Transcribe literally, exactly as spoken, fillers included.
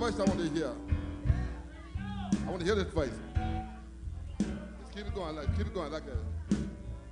voice I want to hear. I want to hear this voice. Just keep it going, like keep it going like that.